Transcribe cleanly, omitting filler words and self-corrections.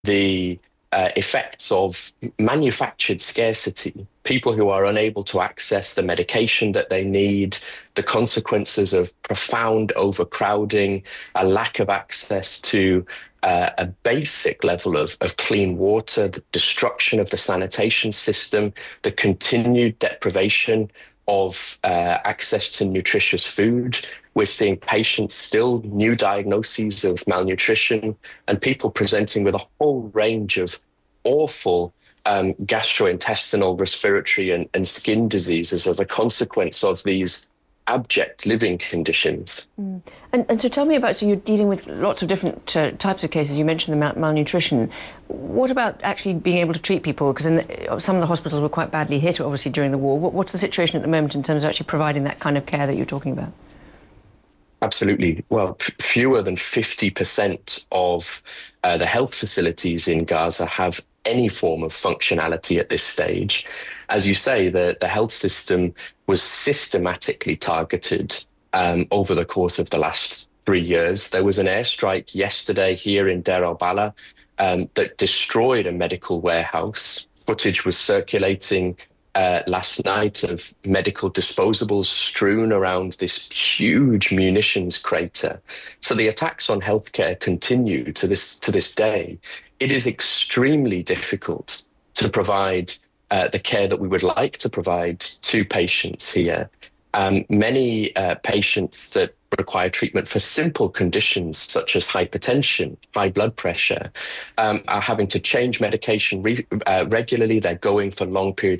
the effects of manufactured scarcity, people who are unable to access the medication that they need, the consequences of profound overcrowding, a lack of access to a basic level of clean water, the destruction of the sanitation system, the continued deprivation of access to nutritious food. We're seeing patients still new diagnoses of malnutrition and people presenting with a whole range of awful gastrointestinal, respiratory, and skin diseases as a consequence of these abject living conditions. And so tell me about, so you're dealing with lots of different types of cases. You mentioned the malnutrition. What about actually being able to treat people? Because some of the hospitals were quite badly hit, obviously, during the war. What's the situation at the moment in terms of actually providing that kind of care that you're talking about? Absolutely. Well, fewer than 50% of the health facilities in Gaza have any form of functionality at this stage. As you say, the health system was systematically targeted over the course of the last 3 years. There was an airstrike yesterday here in Deir al-Balah that destroyed a medical warehouse. Footage was circulating last night of medical disposables strewn around this huge munitions crater. So the attacks on healthcare continue to this day. It is extremely difficult to provide the care that we would like to provide to patients here. Many patients that require treatment for simple conditions such as hypertension, high blood pressure, are having to change medication regularly. They're going for long periods